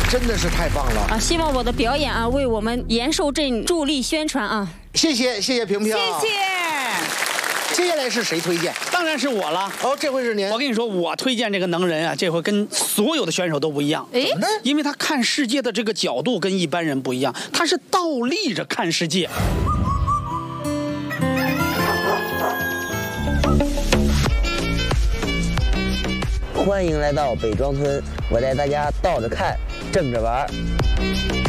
真的是太棒了啊！希望我的表演啊，为我们延寿镇助力宣传啊！ 谢谢萍萍， 谢谢。 接下来是谁推荐？ 当然是我了。 哦，这回是您。 我跟你说，我推荐这个能人啊，这回跟所有的选手都不一样。 哎， 因为他看世界的这个角度跟一般人不一样，他是倒立着看世界。 欢迎来到北庄村，我带大家倒着看，正着玩。